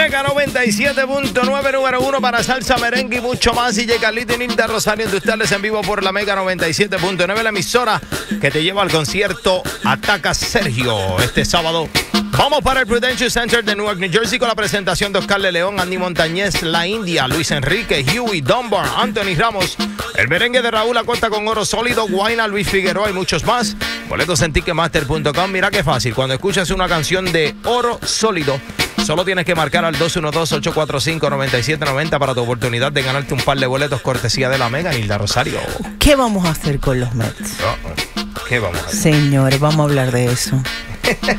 Mega 97.9, número 1 para salsa, merengue y mucho más. Y Carlito y Nilda Rosario de ustedes en vivo por la Mega 97.9, la emisora que te lleva al concierto Ataca Sergio este sábado. Vamos para el Prudential Center de Newark, New Jersey, con la presentación de Oscar de León, Andy Montañez, La India, Luis Enrique, Huey, Dunbar, Anthony Ramos, el merengue de Raúl Acosta con Oro Sólido, Guayna, Luis Figueroa y muchos más. Boletos en Ticketmaster.com. Mira qué fácil, cuando escuchas una canción de Oro Sólido, solo tienes que marcar al 212-845-9790 para tu oportunidad de ganarte un par de boletos cortesía de la Mega. Nilda Rosario. ¿Qué vamos a hacer con los Mets? ¿Qué vamos a hacer? Señores, vamos a hablar de eso.